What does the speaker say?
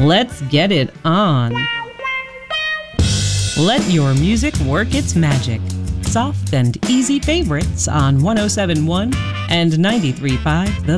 Let's get it on. Let your music work its magic. Soft and easy favorites on 107.1 and 93.5 The